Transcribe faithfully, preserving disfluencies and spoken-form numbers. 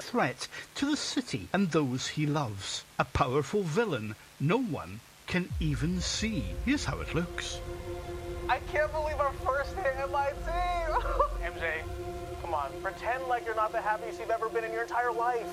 threat to the city and those he loves. A powerful villain no one can even see. Here's how it looks. I can't believe our first day at M I T! M J, come on, pretend like you're not the happiest you've ever been in your entire life.